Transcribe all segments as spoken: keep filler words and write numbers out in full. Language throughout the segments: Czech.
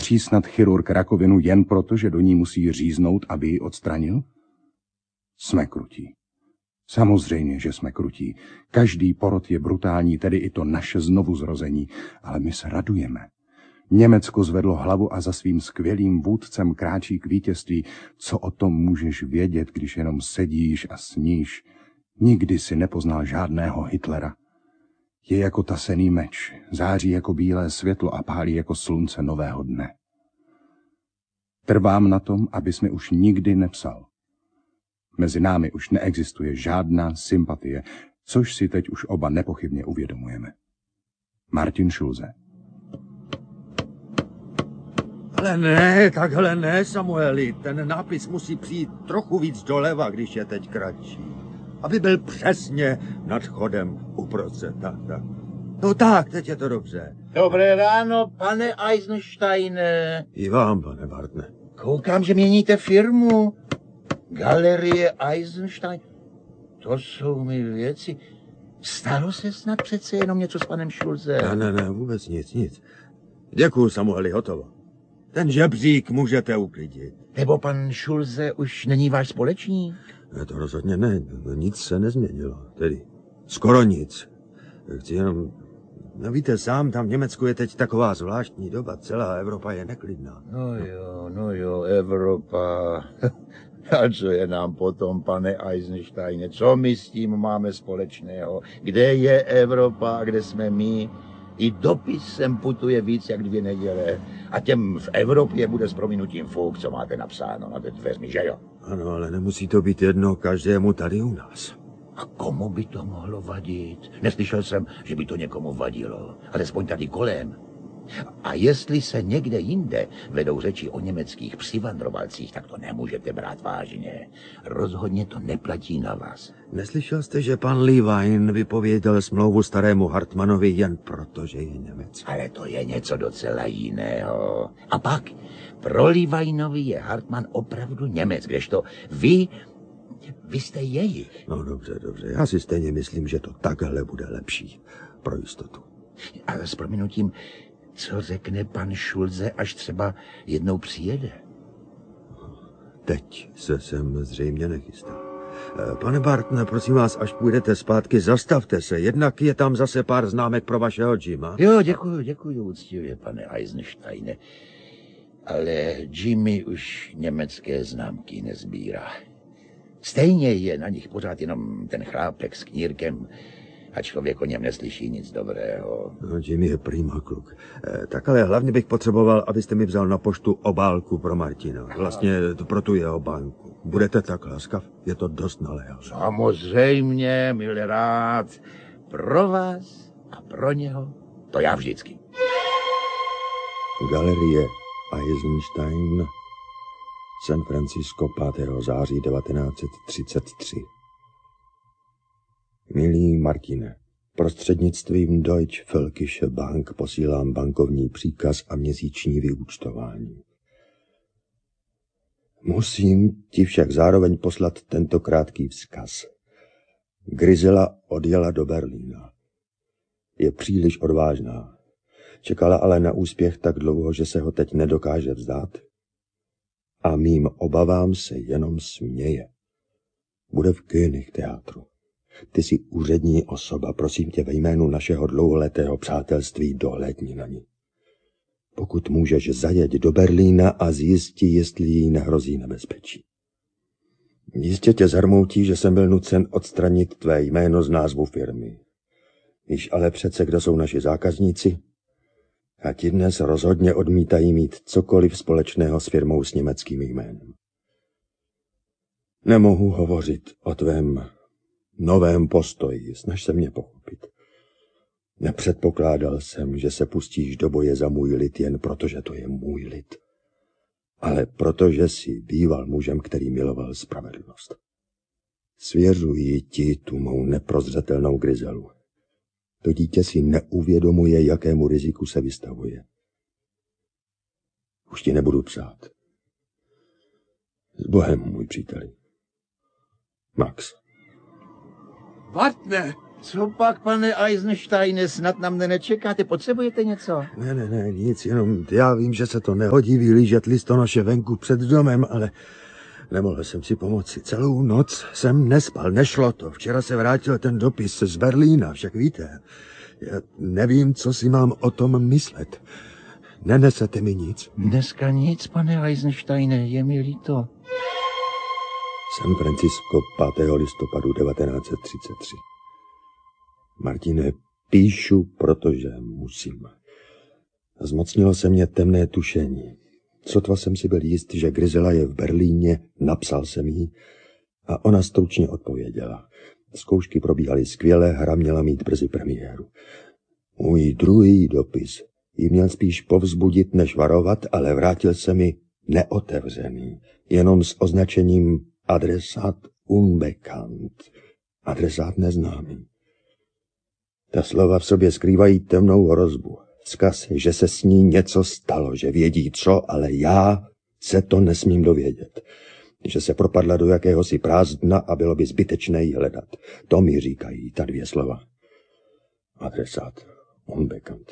Šetří snad chirurg rakovinu jen proto, že do ní musí říznout, aby ji odstranil? Jsme krutí. Samozřejmě, že jsme krutí. Každý porod je brutální, tedy i to naše znovuzrození, ale my se radujeme. Německo zvedlo hlavu a za svým skvělým vůdcem kráčí k vítězství. Co o tom můžeš vědět, když jenom sedíš a sníš? Nikdy si nepoznal žádného Hitlera. Je jako tasený meč, září jako bílé světlo a pálí jako slunce nového dne. Trvám na tom, abys mi už nikdy nepsal. Mezi námi už neexistuje žádná sympatie, což si teď už oba nepochybně uvědomujeme. Martin Schulze. Ale ne, takhle ne, Samueli. Ten nápis musí přijít trochu víc doleva, když je teď kratší. Aby byl přesně nad chodem uprostřed. Tak, tak. No tak, teď je to dobře. Dobré ráno, pane Eisensteine. I vám, pane Bartne. Koukám, že měníte firmu. Galerie Eisenstein. To jsou mi věci. Stalo se snad přece jenom něco s panem Schulze? Ne, ne, ne, vůbec nic, nic. Děkuju, Samueli, hotovo. Ten žebřík můžete uklidit. Nebo pan Schulze už není váš společník? Ne, to rozhodně ne, nic se nezměnilo, tedy skoro nic. Chci jenom, no víte sám, tam v Německu je teď taková zvláštní doba, celá Evropa je neklidná. No jo, no jo, Evropa. A co je nám potom, pane Eisensteine, co my s tím máme společného? Kde je Evropa a kde jsme my? I dopis sem putuje víc jak dvě neděle. A těm v Evropě bude s prominutím fuk, co máte napsáno na dveřmi, že jo? Ano, ale nemusí to být jedno každému tady u nás. A komu by to mohlo vadit? Neslyšel jsem, že by to někomu vadilo. Alespoň tady kolem. A jestli se někde jinde vedou řeči o německých přivandrovalcích, tak to nemůžete brát vážně. Rozhodně to neplatí na vás. Neslyšel jste, že pan Lewein vypověděl smlouvu starému Hartmanovi jen proto, že je Němec? Ale to je něco docela jiného. A pak, pro Leweinovi je Hartmann opravdu Němec, kdežto vy, vy jste jejich. No dobře, dobře, já si stejně myslím, že to takhle bude lepší, pro jistotu. Ale s prominutím, co řekne pan Schulze, až třeba jednou přijede? Teď se sem zřejmě nechystá. Pane Bartne, prosím vás, až půjdete zpátky, zastavte se. Jednak je tam zase pár známek pro vašeho Jima. Jo, děkuju, děkuju úctivě, pane Eisensteine. Ale Jimmy už německé známky nezbírá. Stejně je na nich pořád jenom ten chlápek s knírkem, a člověk o něm neslyší nic dobrého. No, Jimmy je prima kluk. E, tak ale hlavně bych potřeboval, abyste mi vzal na poštu obálku pro Martina. Vlastně pro tu jeho banku. Budete tak laskav? Je to dost naléhavé. Samozřejmě, milý rád. Pro vás a pro něho. To já vždycky. Galerie Eisenstein, San Francisco, pátého září devatenáct set třicet tři. Milý Martine, prostřednictvím Deutsche Völkische Bank posílám bankovní příkaz a měsíční vyúčtování. Musím ti však zároveň poslat tento krátký vzkaz. Grisela odjela do Berlína. Je příliš odvážná. Čekala ale na úspěch tak dlouho, že se ho teď nedokáže vzdát. A mým obavám se jenom směje. Bude v König teátru. Ty jsi úřední osoba, prosím tě ve jménu našeho dlouholetého přátelství dohlédni na ní. Pokud můžeš zajet do Berlína a zjistí, jestli jí nehrozí nebezpečí. Jistě tě zarmoutí, že jsem byl nucen odstranit tvé jméno z názvu firmy. Víš ale přece, kdo jsou naši zákazníci? A ti dnes rozhodně odmítají mít cokoliv společného s firmou s německým jménem. Nemohu hovořit o tvém novém postoji, snaž se mě pochopit. Nepředpokládal jsem, že se pustíš do boje za můj lid jen proto, že to je můj lid. Ale protože jsi býval mužem, který miloval spravedlnost. Svěřuji ti tu mou neprozřetelnou Griselu. To dítě si neuvědomuje, jakému riziku se vystavuje. Už ti nebudu psát. S Bohem, můj příteli. Max. Bartne, Co pak, pane Eisensteine, snad na mne nečekáte? Potřebujete něco? Ne, ne, ne, nic, jenom já vím, že se to nehodí vylížet listonoše venku před domem, ale nemohl jsem si pomoci. Celou noc jsem nespal, nešlo to. Včera se vrátil ten dopis z Berlína, však víte. Já nevím, co si mám o tom myslet. Nenesete mi nic? Dneska nic, pane Eisensteine, je mi líto. San Francisco, pátého listopadu devatenáct set třicet tři. Martine, píšu, protože musím. Zmocnilo se mě temné tušení. Sotva jsem si byl jist, že Grizela je v Berlíně, napsal jsem jí a ona stručně odpověděla. Zkoušky probíhaly skvěle, hra měla mít brzy premiéru. Můj druhý dopis jí měl spíš povzbudit, než varovat, ale vrátil se mi neotevřený, jenom s označením adresát unbekannt, adresát neznámý. Ta slova v sobě skrývají temnou hrozbu. Vzkaz, že se s ní něco stalo, že vědí co, ale já se to nesmím dovědět. Že se propadla do jakéhosi prázdna a bylo by zbytečné ji hledat. To mi říkají ta dvě slova. Adresát unbekannt.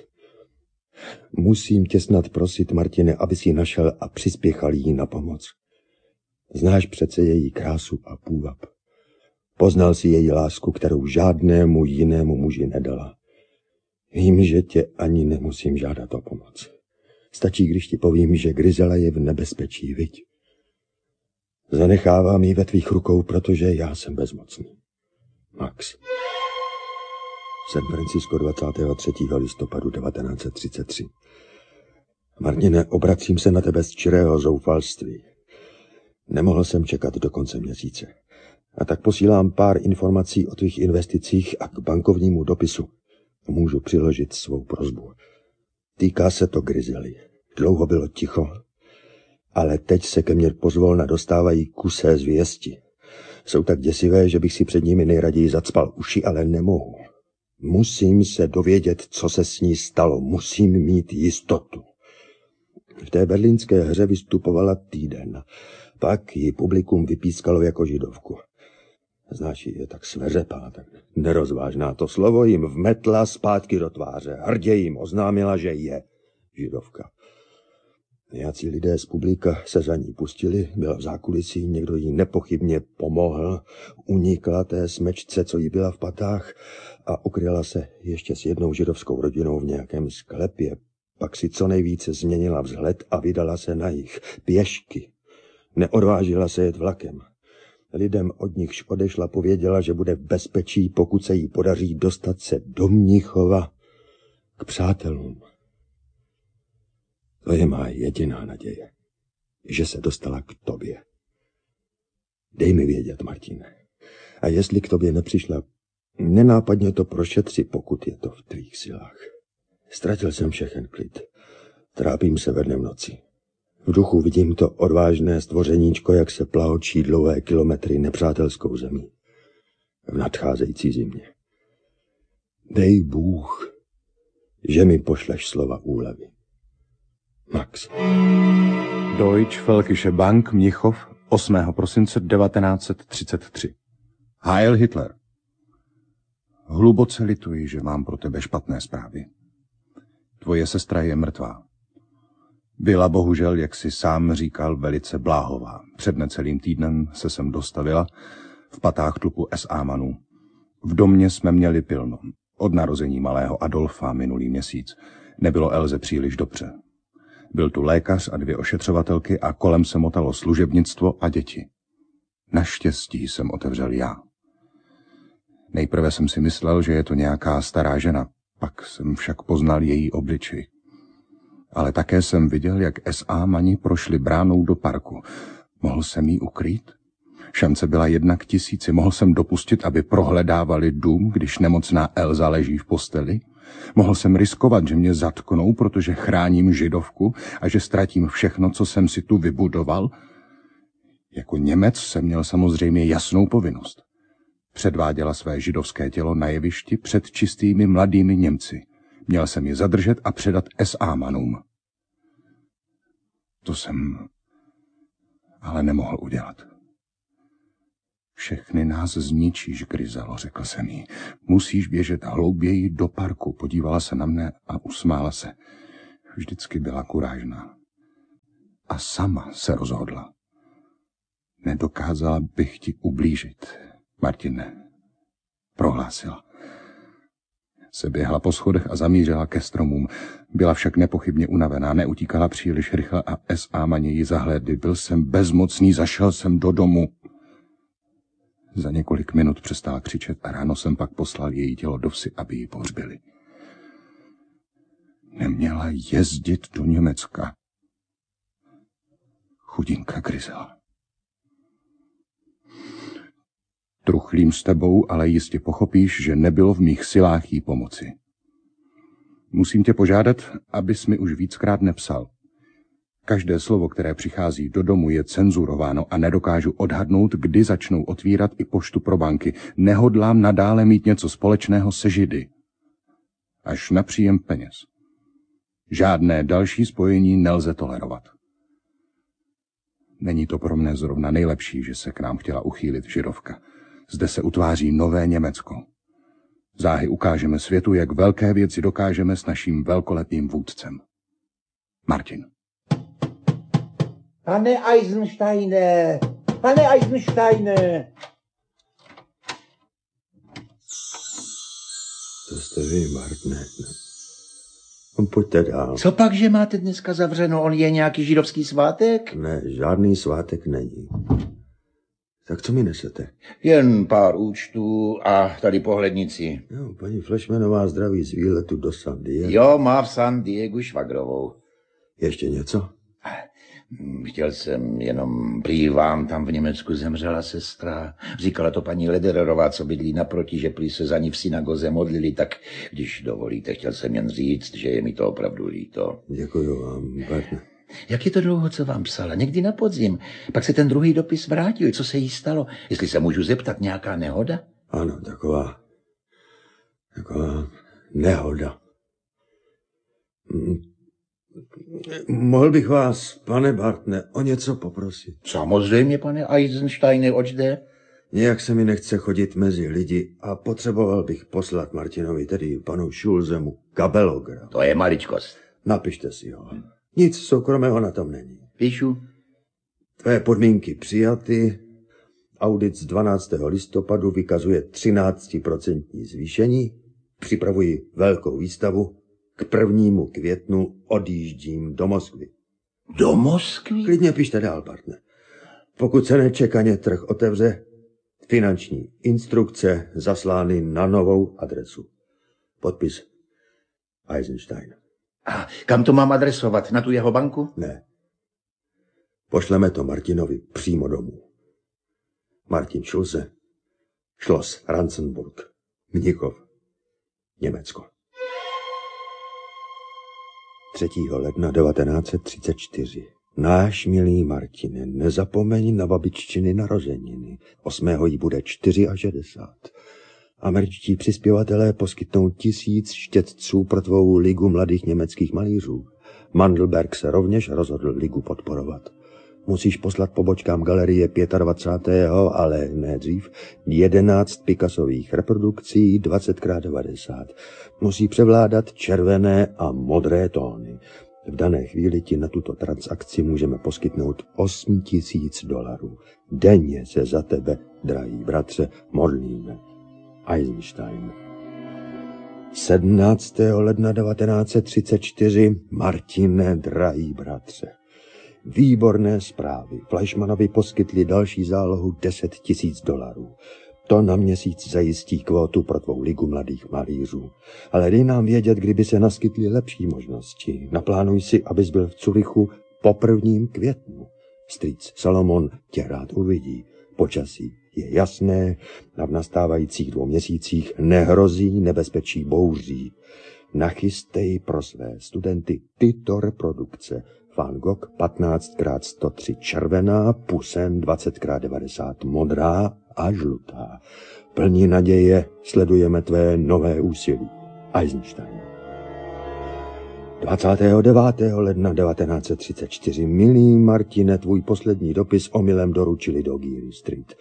Musím tě snad prosit, Martine, abys ji našel a přispěchal jí na pomoc. Znáš přece její krásu a půvab. Poznal si její lásku, kterou žádnému jinému muži nedala. Vím, že tě ani nemusím žádat o pomoc. Stačí, když ti povím, že Grizela je v nebezpečí, viď? Zanechávám ji ve tvých rukou, protože já jsem bezmocný. Max. San Francisco dvacátého třetího listopadu devatenáct set třicet tři. Martine, obracím se na tebe z čirého zoufalství. Nemohl jsem čekat do konce měsíce. A tak posílám pár informací o tvých investicích a k bankovnímu dopisu můžu přiložit svou prosbu. Týká se to Grizely. Dlouho bylo ticho, ale teď se ke mně pozvolna dostávají kusé zvěsti. Jsou tak děsivé, že bych si před nimi nejraději zacpal uši, ale nemohu. Musím se dovědět, co se s ní stalo. Musím mít jistotu. V té berlínské hře vystupovala týden. Pak ji publikum vypískalo jako židovku. Znáš, je tak sveřepá, tak nerozvážná. To slovo jim vmetla zpátky do tváře. Hrdě jim oznámila, že je židovka. Nějací lidé z publika se za ní pustili, byla v zákulisí, někdo jí nepochybně pomohl, unikla té smečce, co jí byla v patách a ukryla se ještě s jednou židovskou rodinou v nějakém sklepě. Pak si co nejvíce změnila vzhled a vydala se na jich pěšky. Neodvážila se jet vlakem. Lidem, od nichž odešla, pověděla, že bude v bezpečí, pokud se jí podaří dostat se do Mnichova k přátelům. To je má jediná naděje, že se dostala k tobě. Dej mi vědět, Martine. A jestli k tobě nepřišla, nenápadně to prošetři, pokud je to v tvých silách. Ztratil jsem všechen klid. Trápím se ve dne v noci. V duchu vidím to odvážné stvořeníčko, jak se plahočí dlouhé kilometry nepřátelskou zemí. V nadcházející zimě. Dej Bůh, že mi pošleš slova úlevy. Max. Deutsche Völkische Bank, Mnichov, osmého prosince devatenáct set třicet tři. Heil Hitler. Hluboce lituji, že mám pro tebe špatné zprávy. Tvoje sestra je mrtvá. Byla bohužel, jak si sám říkal, velice bláhová. Před necelým týdnem se sem dostavila v patách tlupu es á manů. V domě jsme měli pilno. Od narození malého Adolfa minulý měsíc. Nebylo Elze příliš dobře. Byl tu lékař a dvě ošetřovatelky a kolem se motalo služebnictvo a děti. Naštěstí jsem otevřel já. Nejprve jsem si myslel, že je to nějaká stará žena, pak jsem však poznal její obličej. Ale také jsem viděl, jak es á mani prošli bránou do parku. Mohl jsem jí ukrýt? Šance byla jedna k tisíci. Mohl jsem dopustit, aby prohledávali dům, když nemocná Elza leží v posteli? Mohl jsem riskovat, že mě zatknou, protože chráním židovku a že ztratím všechno, co jsem si tu vybudoval? Jako Němec jsem měl samozřejmě jasnou povinnost. Předváděla své židovské tělo na jevišti před čistými mladými Němci. Měl jsem ji zadržet a předat es á manům. To jsem ale nemohl udělat. Všechny nás zničíš, Grizelo, řekl jsem jí. Musíš běžet hlouběji do parku. Podívala se na mne a usmála se. Vždycky byla kurážná. A sama se rozhodla. Nedokázala bych ti ublížit, Martine, prohlásila. Seběhla po schodech a zamířila ke stromům. Byla však nepochybně unavená, neutíkala příliš rychle a S A maně ji zahlédli. Byl jsem bezmocný, zašel jsem do domu. Za několik minut přestala křičet a ráno jsem pak poslal její tělo do vsi, aby ji pohřbili. Neměla jezdit do Německa. Chudinka Grizela. Truchlím s tebou, ale jistě pochopíš, že nebylo v mých silách jí pomoci. Musím tě požádat, abys mi už víckrát nepsal. Každé slovo, které přichází do domu, je cenzurováno a nedokážu odhadnout, kdy začnou otvírat i poštu pro banky. Nehodlám nadále mít něco společného se Židy. Až na příjem peněz. Žádné další spojení nelze tolerovat. Není to pro mne zrovna nejlepší, že se k nám chtěla uchýlit Židovka. Zde se utváří nové Německo. Záhy ukážeme světu, jak velké věci dokážeme s naším velkolepým vůdcem. Martin. Pane Eisensteine! Pane Eisensteine! To jste vy, Martine. Pojďte dál. Co pak, že máte dneska zavřeno? On je nějaký židovský svátek? Ne, žádný svátek není. Tak co mi nesete? Jen pár účtů a tady pohlednici. Jo, paní Flešmanová zdraví z výletu do San Diego. Jo, má v San Diegu švagrovou. Ještě něco? Chtěl jsem jenom, prý vám tam v Německu zemřela sestra. Říkala to paní Ledererová, co bydlí naproti, že prý se za ní v synagoze modlili, tak když dovolíte, chtěl jsem jen říct, že je mi to opravdu líto. Děkuju vám, Bartne. Jak je to dlouho, co vám psala? Někdy na podzim. Pak se ten druhý dopis vrátil. Co se jí stalo? Jestli se můžu zeptat, nějaká nehoda? Ano, taková, taková nehoda. Mohl bych vás, pane Bartne, o něco poprosit? Samozřejmě, pane Eisensteine, oč jde? Nějak se mi nechce chodit mezi lidi a potřeboval bych poslat Martinovi, tedy panu Schulzemu, kabelogram. To je maličkost. Napište si ho. Nic soukromého na tom není. Píšu. Tvé podmínky přijaty. Audit z dvanáctého listopadu vykazuje třináctiprocentní zvýšení. Připravuji velkou výstavu. K prvnímu květnu odjíždím do Moskvy. Do Moskvy? Klidně pište dál, partner. Pokud se nečekaně trh otevře, finanční instrukce zaslány na novou adresu. Podpis Eisenstein. A kam to mám adresovat? Na tu jeho banku? Ne. Pošleme to Martinovi přímo domů. Martin Schulze, Schloss Ranzenburg, Mnichov, Německo. třetího ledna devatenáct set třicet čtyři. Náš milý Martine, nezapomeň na babiččiny narozeniny. Osmého jí bude šedesát čtyři. Američtí přispěvatelé poskytnou tisíc štětců pro tvou ligu mladých německých malířů. Mandelberg se rovněž rozhodl ligu podporovat. Musíš poslat pobočkám galerie dvacátého pátého ale ne dřív, jedenáct Picassových reprodukcí dvacet krát devadesát. Musí převládat červené a modré tóny. V dané chvíli ti na tuto transakci můžeme poskytnout osm tisíc dolarů. Denně se za tebe, drahý bratře, modlíme. Eisenstein. sedmnáctého ledna devatenáct set třicet čtyři. Martine, drahý bratře. Výborné zprávy. Fleischmannovi poskytli další zálohu deset tisíc dolarů. To na měsíc zajistí kvótu pro tvou ligu mladých malířů. Ale dej nám vědět, kdyby se naskytly lepší možnosti. Naplánuj si, abys byl v Curychu po prvním květnu. Strýc Salomon tě rád uvidí. Počasí je jasné a v nastávajících dvou měsících nehrozí nebezpečí bouří. Nachystej pro své studenty tyto reprodukce. Van Gogh patnáct krát sto tři červená, Poussin dvacet krát devadesát modrá a žlutá. Plní naděje, sledujeme tvé nové úsilí. Eisenstein. dvacátého devátého ledna devatenáct set třicet čtyři. Milý Martine, tvůj poslední dopis omylem doručili do Geary Street.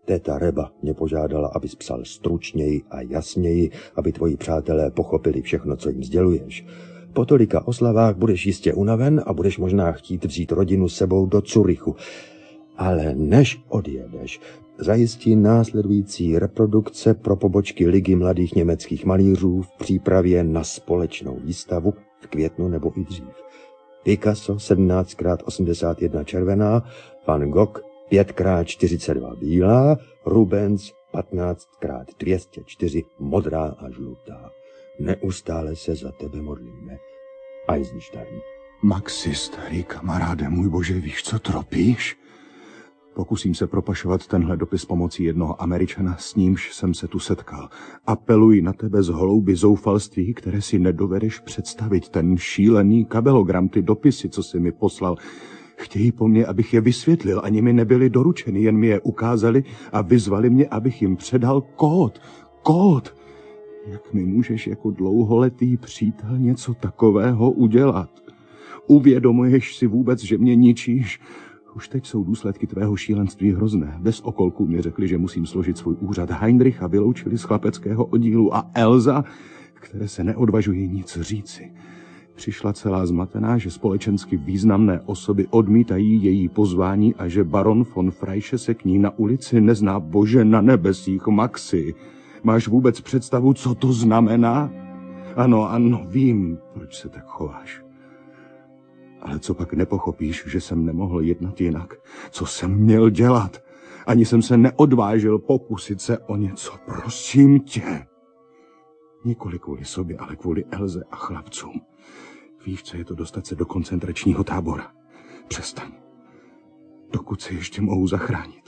Téta Reba mě požádala, abys psal stručněji a jasněji, aby tvoji přátelé pochopili všechno, co jim sděluješ. Po tolika oslavách budeš jistě unaven a budeš možná chtít vzít rodinu s sebou do Curychu. Ale než odjedeš, zajistí následující reprodukce pro pobočky Ligy mladých německých malířů v přípravě na společnou výstavu v květnu nebo i dřív. Picasso sedmnáct krát osmdesát jedna červená, Van Gogh pět krát čtyřicet dva bílá, Rubens patnáct krát dvě stě čtyři modrá a žlutá. Neustále se za tebe modlíme. Eisenstein. Maxi, starý kamaráde, můj bože, víš, co tropíš? Pokusím se propašovat tenhle dopis pomocí jednoho Američana, s nímž jsem se tu setkal. Apeluji na tebe z hlouby zoufalství, které si nedovedeš představit. Ten šílený kabelogram, ty dopisy, co jsi mi poslal, chtějí po mně, abych je vysvětlil. Ani mi nebyly doručeny, jen mi je ukázali a vyzvali mě, abych jim předal kód. Kód! Jak mi můžeš jako dlouholetý přítel něco takového udělat? Uvědomuješ si vůbec, že mě ničíš? Už teď jsou důsledky tvého šílenství hrozné. Bez okolků mi řekli, že musím složit svůj úřad. Heinricha vyloučili z chlapeckého oddílu a Elza, které se neodvažují nic říci. Přišla celá zmatená, že společensky významné osoby odmítají její pozvání a že baron von Freische se k ní na ulici nezná. Bože na nebesích, Maxi. Máš vůbec představu, co to znamená? Ano, ano, vím, proč se tak chováš. Ale co pak nepochopíš, že jsem nemohl jednat jinak? Co jsem měl dělat? Ani jsem se neodvážil pokusit se o něco, prosím tě. Nikoli kvůli sobě, ale kvůli Elze a chlapcům. Víš, co je to dostat se do koncentračního tábora? Přestaň. Dokud se ještě mohu zachránit.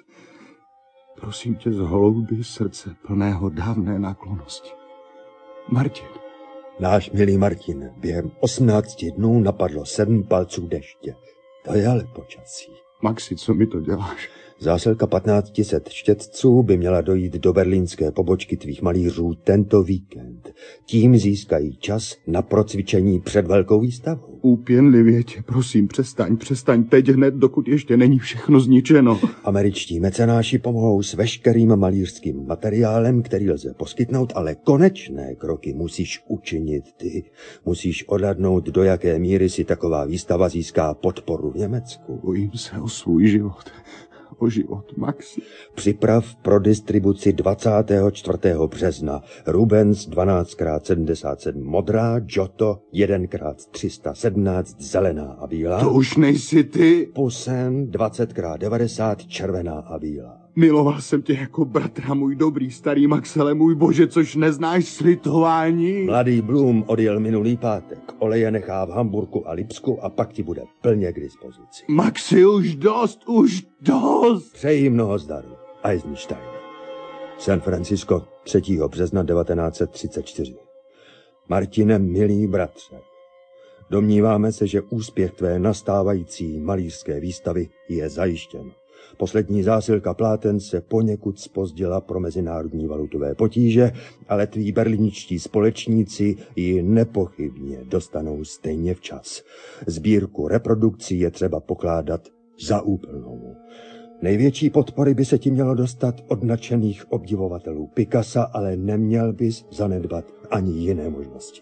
Prosím tě z hlouby srdce plného dávné náklonnosti. Martin. Náš milý Martin, během osmnácti dnů napadlo sedm palců deště. To je ale počasí. Maxi, co mi to děláš? Zásilka patnáct set štětců by měla dojít do berlínské pobočky tvých malířů tento víkend. Tím získají čas na procvičení před velkou výstavou. Úpěnlivě tě, prosím, přestaň, přestaň teď hned, dokud ještě není všechno zničeno. Američtí mecenáši pomohou s veškerým malířským materiálem, který lze poskytnout, ale konečné kroky musíš učinit ty. Musíš odhadnout, do jaké míry si taková výstava získá podporu v Německu. Bojím se o svůj život. O život, Maxi. Připrav pro distribuci dvacátého čtvrtého března Rubens dvanáct krát sedmdesát sedm modrá, Giotto jedna krát tři sta sedmnáct zelená a bílá. To už nejsi ty. Poussin dvacet krát devadesát červená a bílá. Miloval jsem tě jako bratra, můj dobrý starý Maxele, můj bože, což neznáš slitování. Mladý Blum odjel minulý pátek. Oleje nechá v Hamburku a Lipsku a pak ti bude plně k dispozici. Maxi, už dost, už dost. Přeji mnoho zdaru. Eisenstein. San Francisco, třetího března devatenáct set třicet čtyři. Martine, milý bratře, domníváme se, že úspěch tvé nastávající malířské výstavy je zajištěn. Poslední zásilka pláten se poněkud zpozdila pro mezinárodní valutové potíže, ale tví berlínští společníci ji nepochybně dostanou stejně včas. Sbírku reprodukcí je třeba pokládat za úplnou. Největší podpory by se ti mělo dostat od nadšených obdivovatelů Picassa, ale neměl bys zanedbat ani jiné možnosti.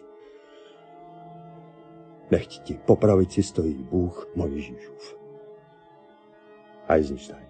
Nechť ti po pravici stojí Bůh Mojžíšův. Eisenstein.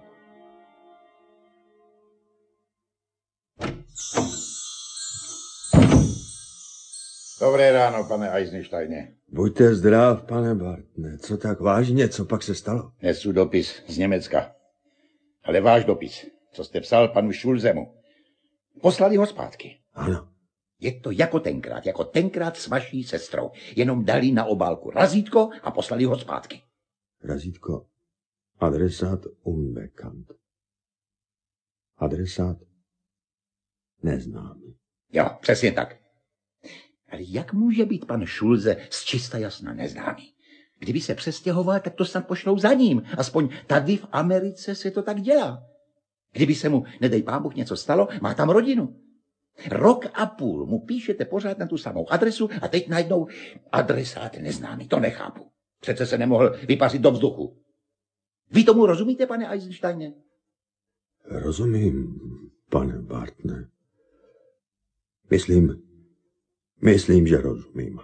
Dobré ráno, pane Eisensteine. Buďte zdrav, pane Bartne. Co tak vážně? Co pak se stalo? Nesu dopis z Německa. Ale váš dopis, co jste psal panu Schulzemu. Poslali ho zpátky. Ano. Je to jako tenkrát, jako tenkrát s vaší sestrou. Jenom dali na obálku razítko a poslali ho zpátky. Razítko. Adresát unbekannt. Adresát neznámý. Jo, přesně tak. Ale jak může být pan Schulze z čista jasna neznámý? Kdyby se přestěhoval, tak to snad pošlou za ním. Aspoň tady v Americe se to tak dělá. Kdyby se mu, nedej pán Bůh, něco stalo, má tam rodinu. Rok a půl mu píšete pořád na tu samou adresu a teď najednou adresát neznámý. To nechápu. Přece se nemohl vypařit do vzduchu. Vy tomu rozumíte, pane Eisensteine? Rozumím, pane Bartne. Myslím, myslím, že rozumím.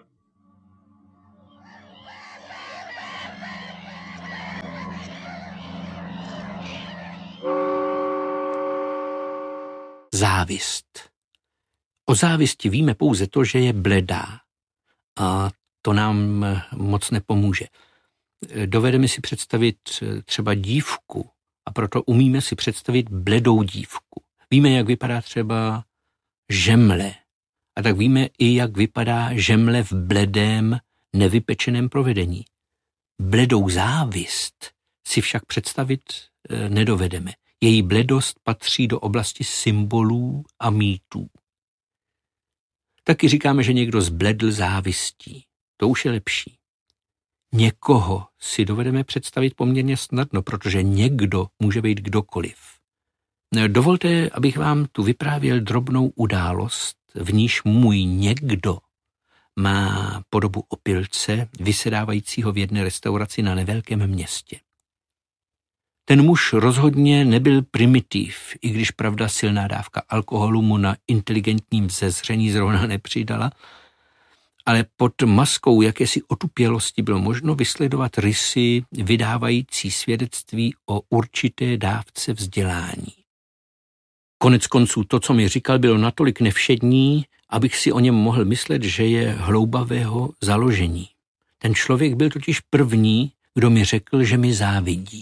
Závist. O závisti víme pouze to, že je bledá. A to nám moc nepomůže. Dovedeme si představit třeba dívku a proto umíme si představit bledou dívku. Víme, jak vypadá třeba žemle. A tak víme i, jak vypadá žemle v bledém, nevypečeném provedení. Bledou závist si však představit nedovedeme. Její bledost patří do oblasti symbolů a mýtů. Taky říkáme, že někdo zbledl závistí. To už je lepší. Někoho si dovedeme představit poměrně snadno, protože někdo může být kdokoliv. Dovolte, abych vám tu vyprávěl drobnou událost, v níž můj někdo má podobu opilce vysedávajícího v jedné restauraci na nevelkém městě. Ten muž rozhodně nebyl primitiv, i když pravda silná dávka alkoholu mu na inteligentním vzezření zrovna nepřidala, ale pod maskou jakési otupělosti bylo možno vysledovat rysy vydávající svědectví o určité dávce vzdělání. Konec konců to, co mi říkal, bylo natolik nevšední, abych si o něm mohl myslet, že je hloubavého založení. Ten člověk byl totiž první, kdo mi řekl, že mi závidí.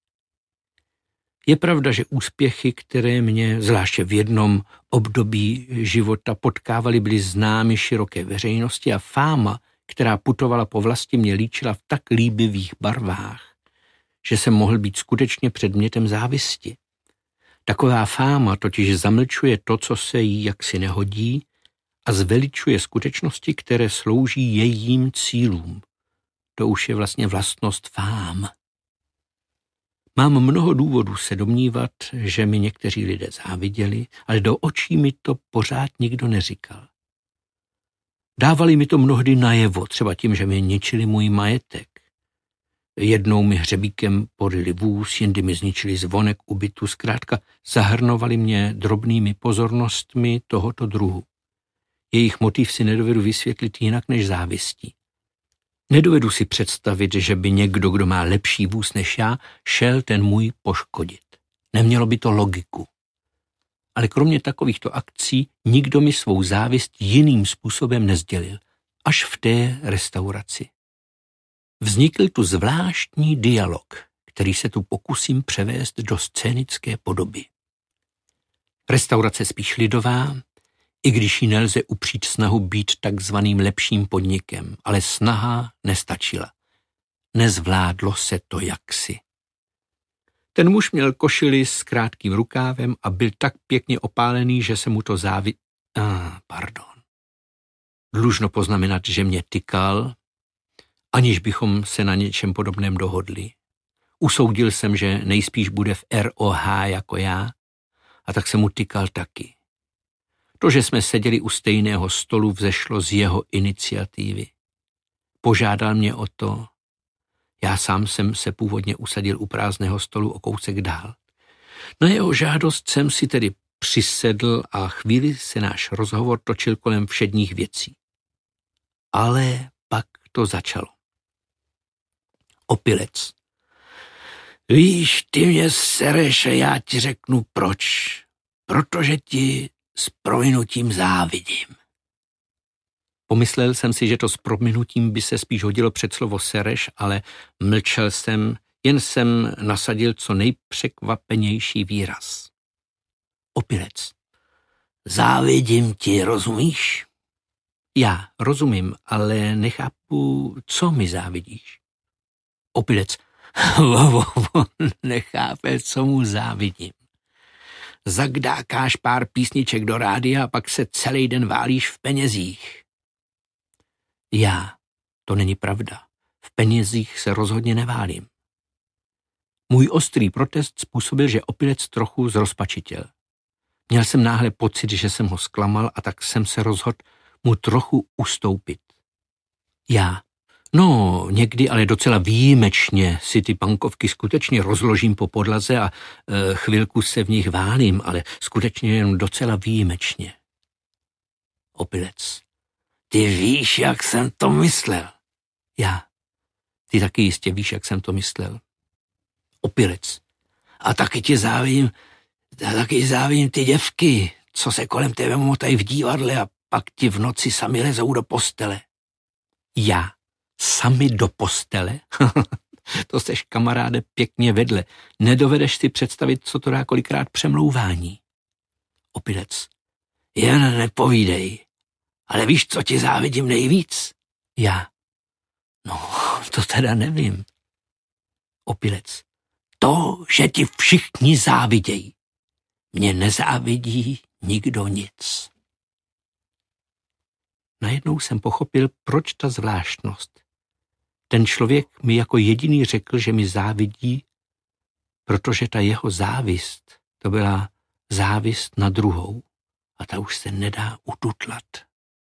Je pravda, že úspěchy, které mě zvláště v jednom období života potkávaly, byly známy široké veřejnosti a fáma, která putovala po vlasti, mě líčila v tak líbivých barvách, že jsem mohl být skutečně předmětem závisti. Taková fáma totiž zamlčuje to, co se jí jaksi nehodí a zveličuje skutečnosti, které slouží jejím cílům. To už je vlastně vlastnost fám. Mám mnoho důvodů se domnívat, že mi někteří lidé záviděli, ale do očí mi to pořád nikdo neříkal. Dávali mi to mnohdy najevo, třeba tím, že mi ničili můj majetek. Jednou mi hřebíkem poryli vůz, jindy mi zničili zvonek u bytu, zkrátka zahrnovali mě drobnými pozornostmi tohoto druhu. Jejich motiv si nedovedu vysvětlit jinak než závistí. Nedovedu si představit, že by někdo, kdo má lepší vůz než já, šel ten můj poškodit. Nemělo by to logiku. Ale kromě takovýchto akcí nikdo mi svou závist jiným způsobem nezdělil. Až v té restauraci. Vznikl tu zvláštní dialog, který se tu pokusím převést do scénické podoby. Restaurace spíš lidová, i když jí nelze upřít snahu být takzvaným lepším podnikem, ale snaha nestačila. Nezvládlo se to jaksi. Ten muž měl košili s krátkým rukávem a byl tak pěkně opálený, že se mu to závi... Ah, pardon. Dlužno poznamenat, že mě tykal, aniž bychom se na něčem podobném dohodli. Usoudil jsem, že nejspíš bude v R O H jako já, a tak jsem mu tykal taky. To, že jsme seděli u stejného stolu, vzešlo z jeho iniciativy. Požádal mě o to. Já sám jsem se původně usadil u prázdného stolu o kousek dál. Na jeho žádost jsem si tedy přisedl a chvíli se náš rozhovor točil kolem všedních věcí. Ale pak to začalo. Opilec. Víš, ty mě sereš a já ti řeknu proč. Protože ti s prominutím závidím. Pomyslel jsem si, že to s prominutím by se spíš hodilo před slovo sereš, ale mlčel jsem, jen jsem nasadil co nejpřekvapenější výraz. Opilec. Závidím ti, rozumíš? Já rozumím, ale nechápu, co mi závidíš. Opilec. Nechápe, co mu závidím. Zagdákáš pár písniček do rádia a pak se celý den válíš v penězích. Já. To není pravda. V penězích se rozhodně neválím. Můj ostrý protest způsobil, že opilec trochu zrozpačitěl. Měl jsem náhle pocit, že jsem ho zklamal a tak jsem se rozhodl mu trochu ustoupit. Já. No, někdy ale docela výjimečně si ty pankovky skutečně rozložím po podlaze a e, chvilku se v nich válím, ale skutečně jen docela výjimečně. Opilec. Ty víš, jak jsem to myslel. Já. Ty taky jistě víš, jak jsem to myslel. Opilec. A taky ti závidím, taky závidím ty děvky, co se kolem tebe motají v divadle a pak ti v noci sami lezou do postele. Já. Sami do postele? To seš, kamaráde, pěkně vedle. Nedovedeš si představit, co to dá kolikrát přemlouvání. Opilec. Jen nepovídej. Ale víš, co ti závidím nejvíc? Já. No, to teda nevím. Opilec. To, že ti všichni závidějí. Mně nezávidí nikdo nic. Najednou jsem pochopil, proč ta zvláštnost. Ten člověk mi jako jediný řekl, že mi závidí, protože ta jeho závist, to byla závist na druhou a ta už se nedá ututlat.